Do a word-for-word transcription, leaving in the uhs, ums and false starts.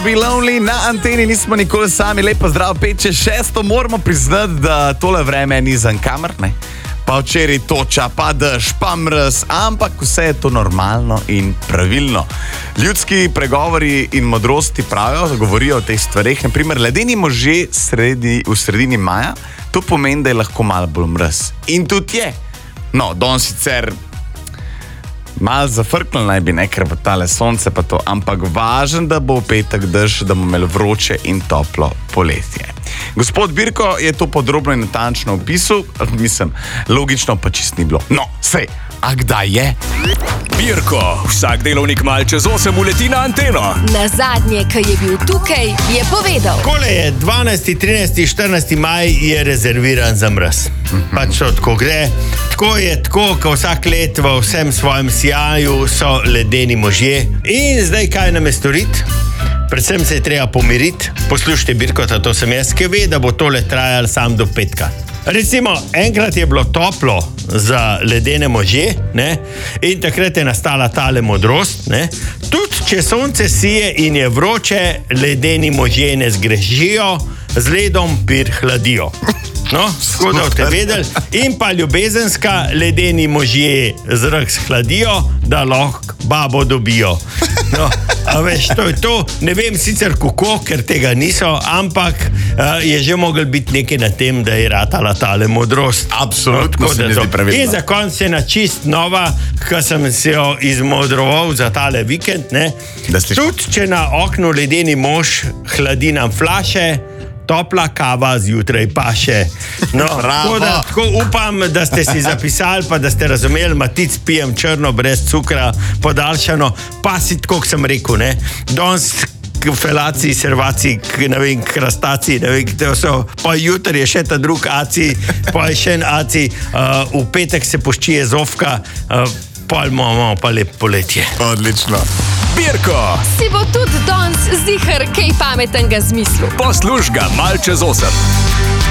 Be Lonely na anteni, nismo nikoli sami. Lepo zdrav, pet čez šesto. Moramo priznati, da tole vreme ni za nikamer, ne? Pa včeraj toča, pa dež, pa mraz, ampak vse je to normalno in pravilno. Ljudski pregovori in modrosti pravijo, govorijo o teh stvareh. Naprimer, ledeni možje sredi, v sredini maja, to pomeni, da je lahko malo bolj mraz. In tudi je. No, danes sicer malo zafrknil naj bi, ne, ker bo tale sonce pa to, ampak važen, da bo v petek dež, da bomo imeli vroče in toplo poletje. Gospod Birko je to podrobno in natančno opisal, mislim, logično pa čist ni bilo. No, sej, a kdaj je? Birko, vsak delovnik mal čez osem uleti na anteno. Na zadnje, ko je bil tukaj, je povedal. Kole je dvanajsti, trinajsti, štirinajsti maj je rezerviran za mraz. Pač to tako gre. Tako je tako, ko vsak let v vsem svojem sijaju so ledeni možje. In zdaj kaj nam je storiti? Predvsem se je treba pomiriti. Poslušajte, Birko, to sem jaz, ki ve, da bo tole trajalo sam do petka. Recimo, enkrat je bilo toplo za ledene možje, ne? In takrat je nastala tale modrost, ne? Tudi če sonce sije in je vroče, ledeni možje ne zgrešijo, z ledom pir hladijo. No, tako da boste vedeli. In pa ljubezenska, ledeni možje zrak shladijo, da lahko babo dobijo. No, a veš, to je to. Ne vem sicer kako, ker tega niso, ampak uh, je že mogel biti nekaj na tem, da je ratala tale modrost. Absolutno, no, se mi zdi pravilno. In za konc je na čist nova, ko sem se jo izmodroval za tale vikend, ne. Tudi, če na oknu ledeni mož hladi nam flaše, topla kava zjutraj paše. No, tako, da, tako upam, da ste si zapisali, pa da ste razumeli, matic pijem črno, brez cukra, podaljšano, pa si tako, kot sem rekel, ne. Danes felaciji, servaciji, ne vem, krastaciji, ne vem, te so, pa jutri je še ta drug aci, pa je še en aci, uh, v petek se poščije zofka, uh, pa imamo pa lep poletje. Odlično. Birko, Si bo tudi danes zihar kaj pametnega zmislil. posluš ga mal čez osem.